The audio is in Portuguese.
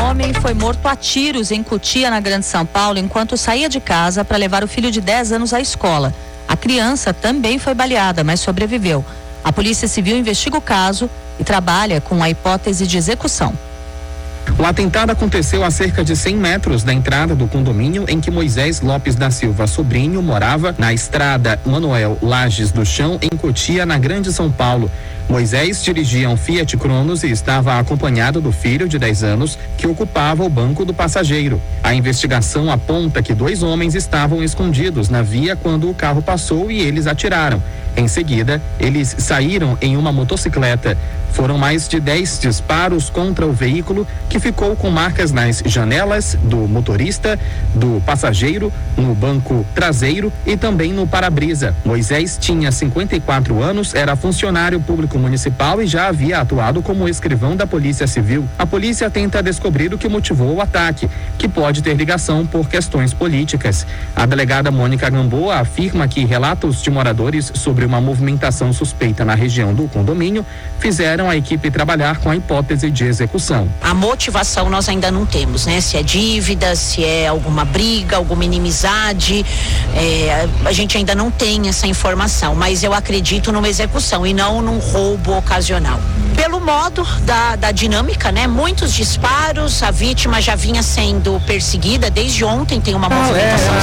homem foi morto a tiros em Cotia, na Grande São Paulo, enquanto saía de casa para levar o filho de 10 anos à escola. A criança também foi baleada, mas sobreviveu. A Polícia Civil investiga o caso e trabalha com a hipótese de execução. O atentado aconteceu a cerca de 100 metros da entrada do condomínio em que Moisés Lopes da Silva Sobrinho morava, na estrada Manuel Lages do Chão, em Cotia, na Grande São Paulo. Moisés dirigia um Fiat Cronos e estava acompanhado do filho de 10 anos, que ocupava o banco do passageiro. A investigação aponta que 2 homens estavam escondidos na via quando o carro passou e eles atiraram. Em seguida, eles saíram em uma motocicleta. Foram mais de 10 disparos contra o veículo, que ficou com marcas nas janelas do motorista, do passageiro, no banco traseiro e também no para-brisa. Moisés tinha 54 anos, era funcionário público municipal e já havia atuado como escrivão da Polícia Civil. A polícia tenta descobrir o que motivou o ataque, que pode ter ligação por questões políticas. A delegada Mônica Gamboa afirma que relatos de moradores sobre uma movimentação suspeita na região do condomínio fizeram a equipe trabalhar com a hipótese de execução. A motivação nós ainda não temos, né? Se é dívida, se é alguma briga, alguma inimizade, a gente ainda não tem essa informação, mas eu acredito numa execução e não num roubo ocasional. Pelo modo da dinâmica, né? Muitos disparos, a vítima já vinha sendo perseguida desde ontem, tem uma movimentação